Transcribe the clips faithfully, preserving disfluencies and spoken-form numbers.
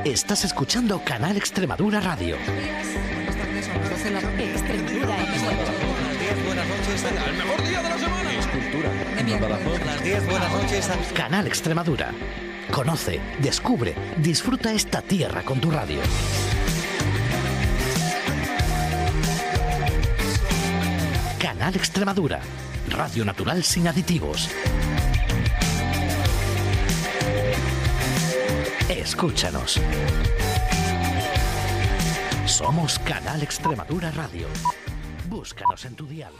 Estás escuchando Canal Extremadura Radio. Extremadura. Buenas noches, al mejor día de la semana. Es cultura. A las diez, buenas noches. Canal Extremadura. Conoce, descubre, disfruta esta tierra con tu radio. Canal Extremadura. Radio natural sin aditivos. Escúchanos. Somos Canal Extremadura Radio. Búscanos en tu dial.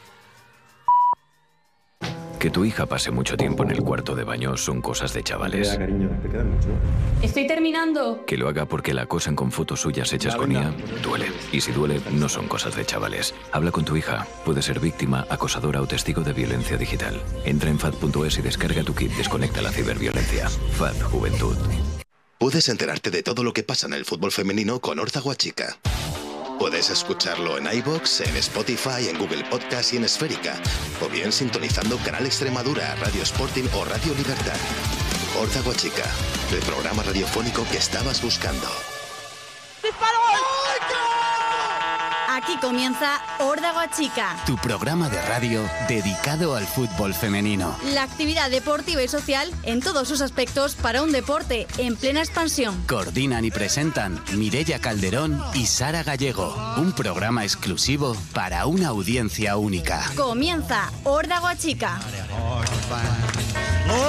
Que tu hija pase mucho tiempo en el cuarto de baño son cosas de chavales. Estoy terminando. Que lo haga porque la acosan con fotos suyas hechas con I A, duele. Y si duele, no son cosas de chavales. Habla con tu hija. Puede ser víctima, acosadora o testigo de violencia digital. Entra en fad punto es y descarga tu kit Desconecta la ciberviolencia. F A D Juventud. Puedes enterarte de todo lo que pasa en el fútbol femenino con Órdago Chica. Puedes escucharlo en iVoox, en Spotify, en Google Podcast y en Esférica, o bien sintonizando Canal Extremadura, Radio Sporting o Radio Libertad. Órdago Chica, el programa radiofónico que estabas buscando. ¡Disparo! Aquí comienza Órdago Chica, tu programa de radio dedicado al fútbol femenino. La actividad deportiva y social en todos sus aspectos para un deporte en plena expansión. Coordinan y presentan Mireia Calderón y Sara Gallego. Un programa exclusivo para una audiencia única. Comienza Órdago Chica.